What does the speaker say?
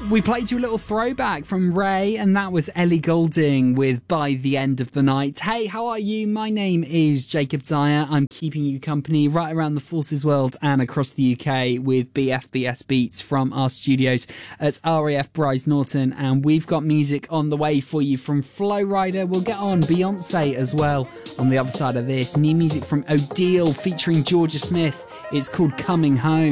We played you a little throwback from Ray, and that was Ellie Goulding with By the End of the Night. Hey, how are you? My name is Jacob Dyer. I'm keeping you company right around the Forces world and across the UK with BFBS Beats from our studios at RAF Bryce Norton, and we've got music on the way for you from Flow Rider. We'll get on Beyonce as well on the other side of this. New music from Odile featuring Georgia Smith. It's called Coming Home.